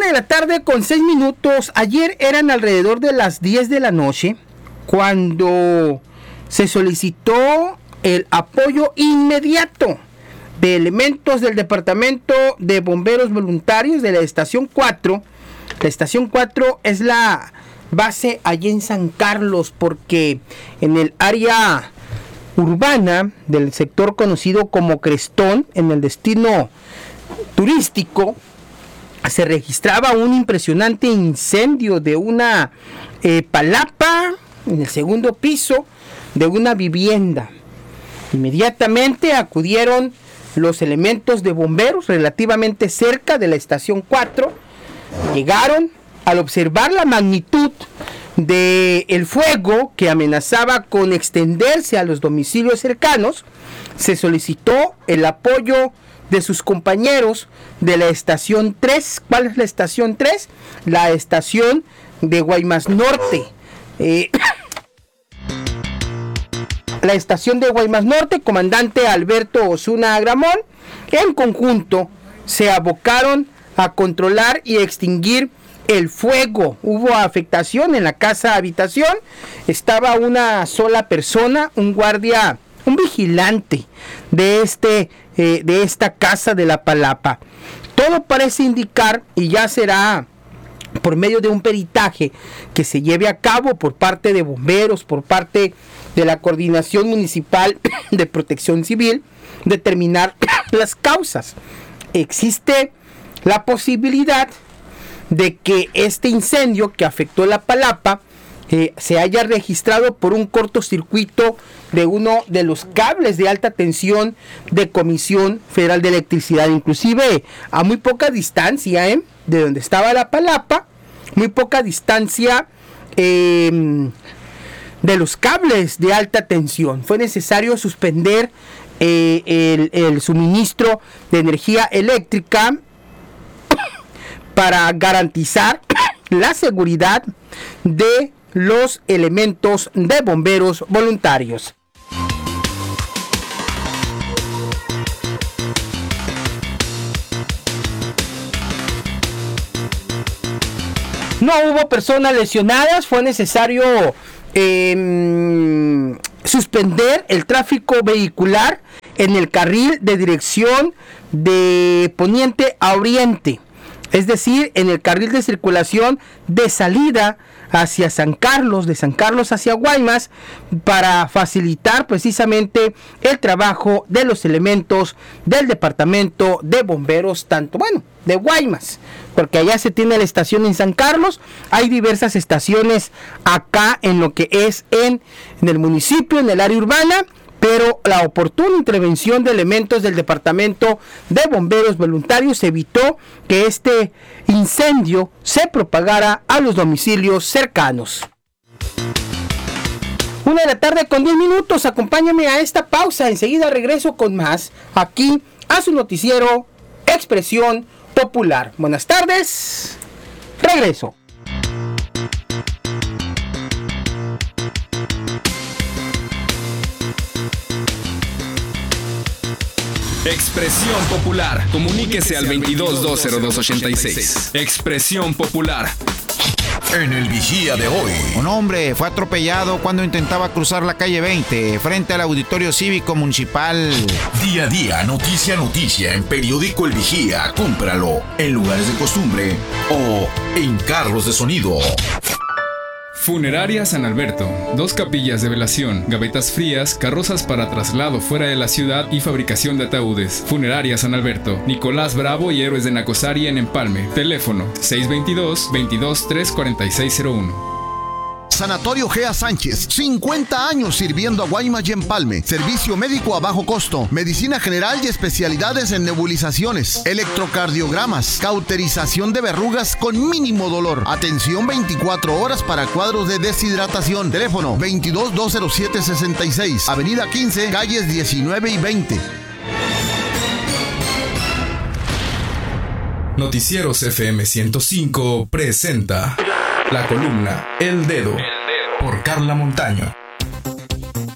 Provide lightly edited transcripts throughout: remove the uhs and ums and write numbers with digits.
1:06 a.m. Ayer eran alrededor de las 10 de la noche cuando se solicitó el apoyo inmediato de elementos del Departamento de Bomberos Voluntarios de la Estación 4. La Estación 4 es la base allí en San Carlos, porque en el área urbana del sector conocido como Crestón, en el destino turístico, se registraba un impresionante incendio de una palapa en el segundo piso de una vivienda. Inmediatamente acudieron los elementos de bomberos relativamente cerca de la estación 4. Llegaron. Al observar la magnitud del fuego que amenazaba con extenderse a los domicilios cercanos, se solicitó el apoyo de sus compañeros de la estación 3. ¿Cuál es la estación 3? La estación de Guaymas Norte. La estación de Guaymas Norte, comandante Alberto Osuna Agramón, en conjunto se abocaron a controlar y extinguir el fuego. Hubo afectación en la casa habitación. Estaba una sola persona, un guardia, un vigilante de esta casa de la palapa. Todo parece indicar, y ya será por medio de un peritaje que se lleve a cabo por parte de bomberos, por parte de la Coordinación Municipal de Protección Civil, determinar las causas. Existe la posibilidad de que este incendio que afectó la palapa se haya registrado por un cortocircuito de uno de los cables de alta tensión de Comisión Federal de Electricidad, inclusive a muy poca distancia de donde estaba la palapa, muy poca distancia de los cables de alta tensión. Fue necesario suspender el suministro de energía eléctrica para garantizar la seguridad de los elementos de bomberos voluntarios. No hubo personas lesionadas. Fue necesario suspender el tráfico vehicular en el carril de dirección de poniente a oriente, es decir, en el carril de circulación de salida hacia San Carlos, de San Carlos hacia Guaymas, para facilitar precisamente el trabajo de los elementos del Departamento de Bomberos, de Guaymas, porque allá se tiene la estación en San Carlos. Hay diversas estaciones acá en lo que es en el municipio, en el área urbana, pero la oportuna intervención de elementos del Departamento de Bomberos Voluntarios evitó que este incendio se propagara a los domicilios cercanos. 1:10 a.m. Acompáñame a esta pausa. Enseguida regreso con más aquí a su noticiero Expresión Popular. Buenas tardes. Regreso. Expresión Popular. Comuníquese al 22-202-86. Expresión Popular. En el Vigía de hoy, un hombre fue atropellado cuando intentaba cruzar la calle 20 frente al Auditorio Cívico Municipal. Día a día, noticia a noticia, en Periódico El Vigía. Cómpralo en lugares de costumbre o en carros de sonido. Funeraria San Alberto. 2 capillas de velación, gavetas frías, carrozas para traslado fuera de la ciudad y fabricación de ataúdes. Funeraria San Alberto. Nicolás Bravo y Héroes de Nacosari en Empalme. Teléfono 622-234601. Sanatorio Gea Sánchez, 50 años sirviendo a Guaymas y Empalme. Servicio médico a bajo costo, medicina general y especialidades en nebulizaciones, electrocardiogramas, cauterización de verrugas con mínimo dolor. Atención 24 horas para cuadros de deshidratación. Teléfono 22-207-66, Avenida 15, calles 19 y 20. Noticieros FM 105 presenta la columna El Dedo por Carla Montaño.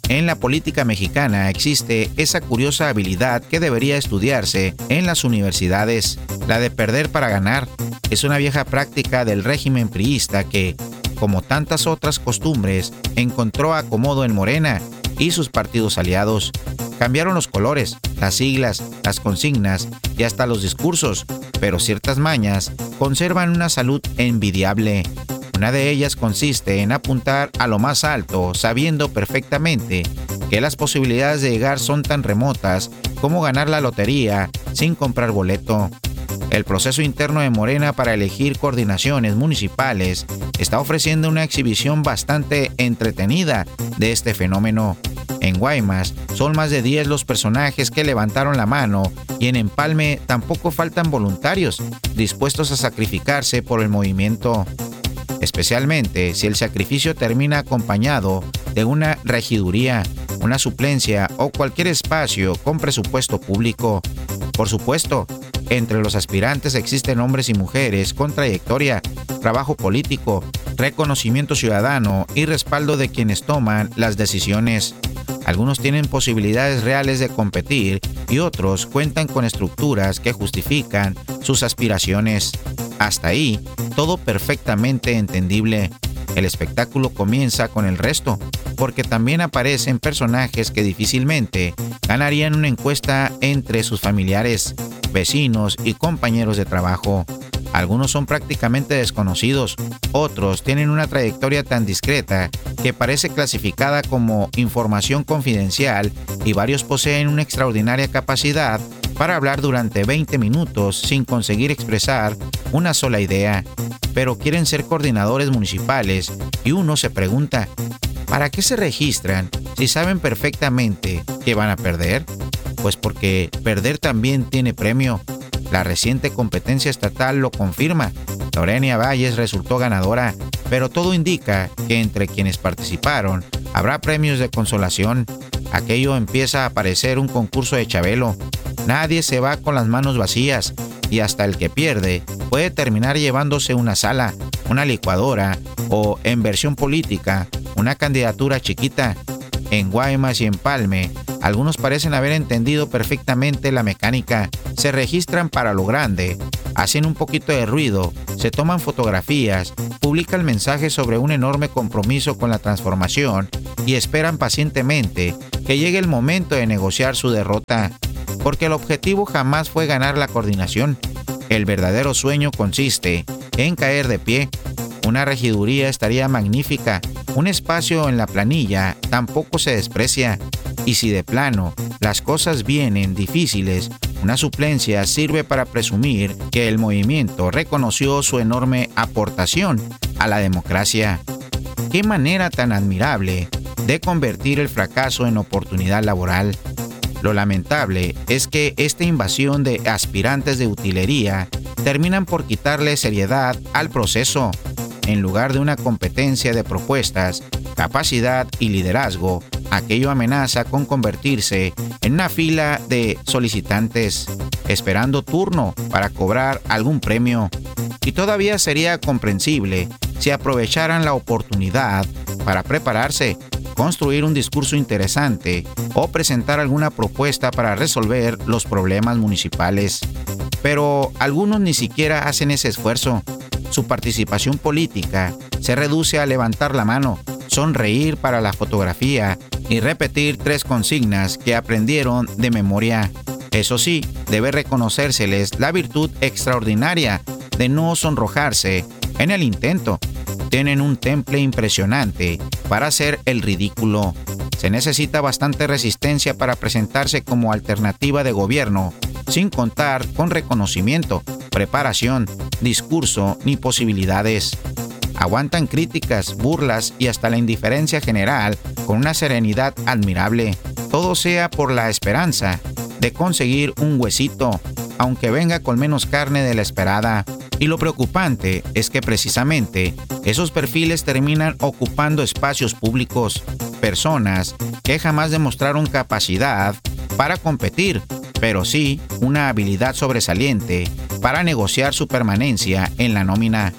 En la política mexicana existe esa curiosa habilidad que debería estudiarse en las universidades, la de perder para ganar. Es una vieja práctica del régimen priista que, como tantas otras costumbres, encontró acomodo en Morena y sus partidos aliados. Cambiaron los colores, las siglas, las consignas y hasta los discursos, pero ciertas mañas conservan una salud envidiable. Una de ellas consiste en apuntar a lo más alto, sabiendo perfectamente que las posibilidades de llegar son tan remotas como ganar la lotería sin comprar boleto. El proceso interno de Morena para elegir coordinaciones municipales está ofreciendo una exhibición bastante entretenida de este fenómeno. En Guaymas son más de 10 los personajes que levantaron la mano y en Empalme tampoco faltan voluntarios dispuestos a sacrificarse por el movimiento. Especialmente si el sacrificio termina acompañado de una regiduría, una suplencia o cualquier espacio con presupuesto público. Por supuesto, entre los aspirantes existen hombres y mujeres con trayectoria, trabajo político, reconocimiento ciudadano y respaldo de quienes toman las decisiones. Algunos tienen posibilidades reales de competir y otros cuentan con estructuras que justifican sus aspiraciones. Hasta ahí, todo perfectamente entendible. El espectáculo comienza con el resto, porque también aparecen personajes que difícilmente ganarían una encuesta entre sus familiares, vecinos y compañeros de trabajo. Algunos son prácticamente desconocidos, otros tienen una trayectoria tan discreta que parece clasificada como información confidencial y varios poseen una extraordinaria capacidad para hablar durante 20 minutos sin conseguir expresar una sola idea. Pero quieren ser coordinadores municipales y uno se pregunta, ¿para qué se registran si saben perfectamente que van a perder? Pues porque perder también tiene premio. La reciente competencia estatal lo confirma. Lorena Valles resultó ganadora, pero todo indica que entre quienes participaron habrá premios de consolación. Aquello empieza a parecer un concurso de Chabelo. Nadie se va con las manos vacías y hasta el que pierde puede terminar llevándose una sala, una licuadora o, en versión política, una candidatura chiquita. En Guaymas y Empalme, algunos parecen haber entendido perfectamente la mecánica. Se registran para lo grande, hacen un poquito de ruido, se toman fotografías, publican mensajes sobre un enorme compromiso con la transformación y esperan pacientemente que llegue el momento de negociar su derrota. Porque el objetivo jamás fue ganar la coordinación. El verdadero sueño consiste en caer de pie. Una regiduría estaría magnífica. Un espacio en la planilla tampoco se desprecia. Y si de plano las cosas vienen difíciles, una suplencia sirve para presumir que el movimiento reconoció su enorme aportación a la democracia. ¡Qué manera tan admirable de convertir el fracaso en oportunidad laboral! Lo lamentable es que esta invasión de aspirantes de utilería terminan por quitarle seriedad al proceso. En lugar de una competencia de propuestas, capacidad y liderazgo, aquello amenaza con convertirse en una fila de solicitantes, esperando turno para cobrar algún premio. Y todavía sería comprensible si aprovecharan la oportunidad para prepararse, construir un discurso interesante o presentar alguna propuesta para resolver los problemas municipales. Pero algunos ni siquiera hacen ese esfuerzo. Su participación política se reduce a levantar la mano, sonreír para la fotografía y repetir 3 consignas que aprendieron de memoria. Eso sí, debe reconocérseles la virtud extraordinaria de no sonrojarse en el intento. Tienen un temple impresionante para hacer el ridículo. Se necesita bastante resistencia para presentarse como alternativa de gobierno, sin contar con reconocimiento, preparación, discurso ni posibilidades. Aguantan críticas, burlas y hasta la indiferencia general con una serenidad admirable. Todo sea por la esperanza de conseguir un huesito, aunque venga con menos carne de la esperada. Y lo preocupante es que precisamente esos perfiles terminan ocupando espacios públicos, personas que jamás demostraron capacidad para competir, pero sí una habilidad sobresaliente para negociar su permanencia en la nómina.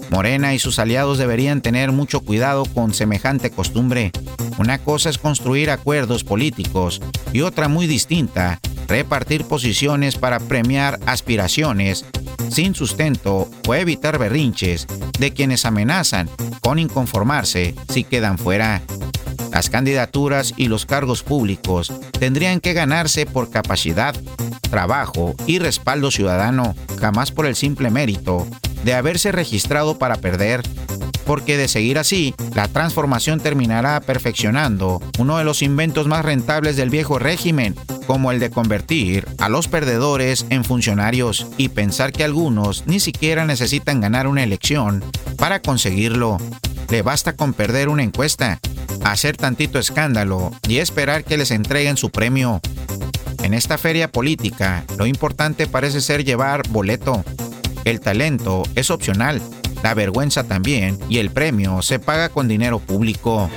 Morena y sus aliados deberían tener mucho cuidado con semejante costumbre. Una cosa es construir acuerdos políticos y otra muy distinta, repartir posiciones para premiar aspiraciones sin sustento o evitar berrinches de quienes amenazan con inconformarse si quedan fuera. Las candidaturas y los cargos públicos tendrían que ganarse por capacidad, trabajo y respaldo ciudadano, jamás por el simple mérito de haberse registrado para perder, porque de seguir así, la transformación terminará perfeccionando uno de los inventos más rentables del viejo régimen, como el de convertir a los perdedores en funcionarios y pensar que algunos ni siquiera necesitan ganar una elección para conseguirlo. Le basta con perder una encuesta, hacer tantito escándalo y esperar que les entreguen su premio. En esta feria política, lo importante parece ser llevar boleto. El talento es opcional, la vergüenza también, y el premio se paga con dinero público.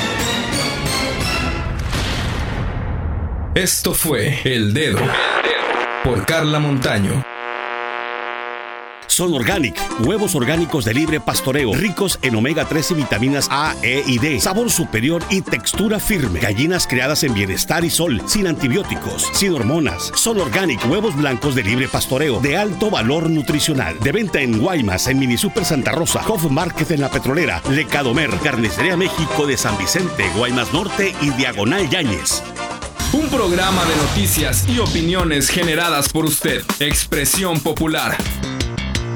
Esto fue El Dedo por Carla Montaño. Son Organic, huevos orgánicos de libre pastoreo, ricos en omega 3 y vitaminas A, E y D, sabor superior y textura firme. Gallinas criadas en bienestar y sol, sin antibióticos, sin hormonas. Son Organic, huevos blancos de libre pastoreo, de alto valor nutricional. De venta en Guaymas, en Mini Super Santa Rosa, Hof Market en La Petrolera, Lecadomer, Carnicería México de San Vicente, Guaymas Norte y Diagonal Yáñez. Un programa de noticias y opiniones generadas por usted. Expresión Popular.